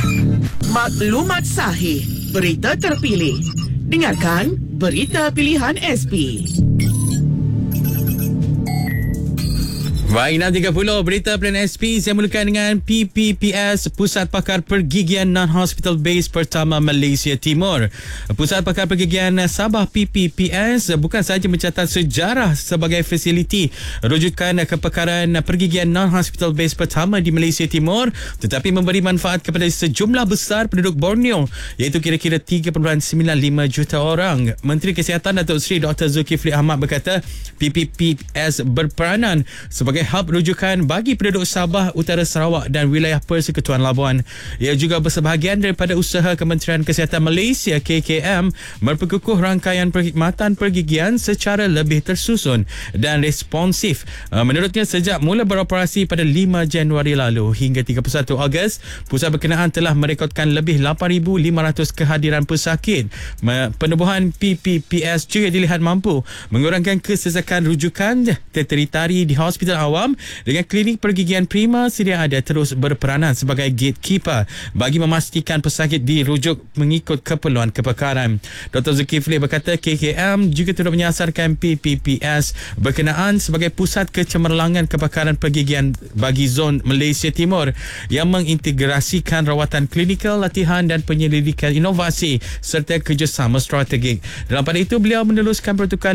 Maklumat sahih, berita terpilih. Dengarkan Berita Pilihan SP. Baik, 6.30 Berita Pilihan SP. Saya mulakan dengan PPPS, Pusat Pakar Pergigian Non-Hospital Base pertama Malaysia Timur. Pusat Pakar Pergigian Sabah PPPS bukan sahaja mencatat sejarah sebagai fasiliti rujukan kepakaran pergigian non-hospital base pertama di Malaysia Timur, tetapi memberi manfaat kepada sejumlah besar penduduk Borneo, iaitu kira-kira 3.95 juta orang. Menteri Kesihatan Datuk Seri Dr. Zulkifli Ahmad berkata PPPS berperanan sebagai hub rujukan bagi penduduk Sabah, Utara Sarawak dan wilayah Persekutuan Labuan. Ia juga bersebahagian daripada usaha Kementerian Kesihatan Malaysia KKM memperkukuh rangkaian perkhidmatan pergigian secara lebih tersusun dan responsif. Menurutnya, sejak mula beroperasi pada 5 Januari lalu hingga 31 Ogos, pusat berkenaan telah merekodkan lebih 8,500 kehadiran pesakit. Penubuhan PPPS juga dilihat mampu mengurangkan kesesakan rujukan tertiary di hospital awam, dengan klinik pergigian prima sedia ada terus berperanan sebagai gatekeeper bagi memastikan pesakit dirujuk mengikut keperluan kepakaran. Dr. Zulkifli berkata KKM juga turut menyasarkan PPPS berkenaan sebagai pusat kecemerlangan kepakaran pergigian bagi zon Malaysia Timur yang mengintegrasikan rawatan klinikal, latihan dan penyelidikan inovasi serta kerjasama strategik. Dalam pada itu, beliau meneluskan pertukaran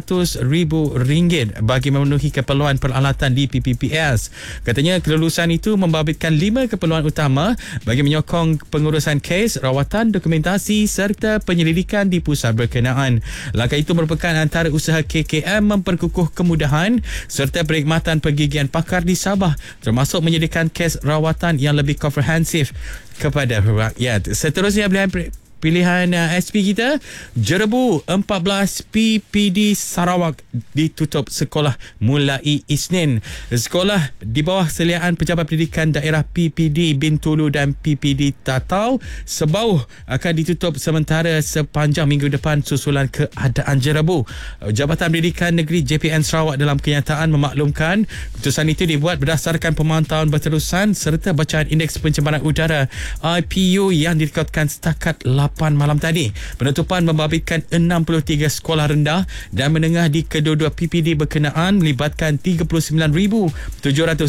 RM500,000 bagi memenuhi keperluan peralatan di PPPS. Katanya kelulusan itu membabitkan 5 keperluan utama bagi menyokong pengurusan kes, rawatan, dokumentasi serta penyelidikan di pusat berkenaan. Langkah itu merupakan antara usaha KKM memperkukuh kemudahan serta perkhidmatan pergigian pakar di Sabah, termasuk menyediakan kes rawatan yang lebih komprehensif kepada rakyat. Seterusnya, pilihan SP kita, Jerebu 14 PPD Sarawak ditutup sekolah mulai Isnin. Sekolah di bawah seliaan Pejabat Pendidikan Daerah PPD Bintulu dan PPD Tatau Sebauh akan ditutup sementara sepanjang minggu depan susulan keadaan Jerebu. Jabatan Pendidikan Negeri JPN Sarawak dalam kenyataan memaklumkan keputusan itu dibuat berdasarkan pemantauan berterusan serta bacaan indeks pencemaran udara IPU yang direkodkan setakat 8 malam tadi. Penutupan membabitkan 63 sekolah rendah dan menengah di kedua-dua PPD berkenaan, melibatkan 39,744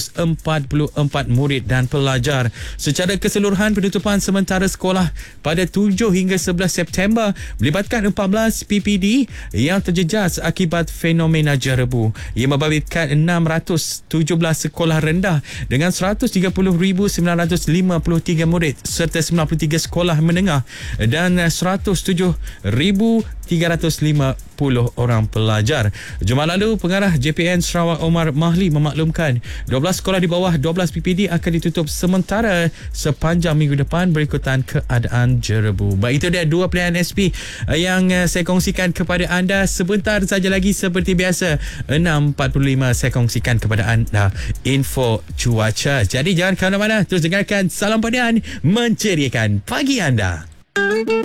murid dan pelajar. Secara keseluruhan, penutupan sementara sekolah pada 7 hingga 11 September melibatkan 14 PPD yang terjejas akibat fenomena Jerebu. Ia membabitkan 617 sekolah rendah dengan 130,953 murid serta 93 sekolah menengah dan 107,350 orang pelajar. Jumaat lalu, Pengarah JPN Sarawak Omar Mahli memaklumkan 12 sekolah di bawah 12 PPD akan ditutup sementara sepanjang minggu depan berikutan keadaan Jerebu. Baik, itu dia dua pilihan SP yang saya kongsikan kepada anda. Sebentar saja lagi, seperti biasa 6.45 saya kongsikan kepada anda info cuaca. Jadi jangan ke mana-mana, terus dengarkan Salam Padian menceriakan pagi anda.